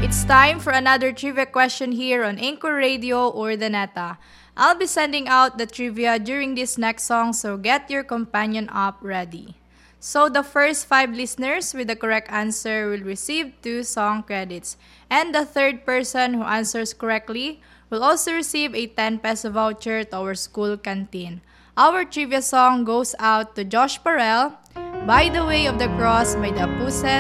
It's time for another trivia question here on Anchor Radio or the Neta. I'll be sending out the trivia during this next song, so get your companion app ready. So the first 5 listeners with the correct answer will receive 2 song credits. And the third person who answers correctly will also receive a 10 peso voucher to our school canteen. Our trivia song goes out to Josh Parel, By the Way of the Cross by the Apuses,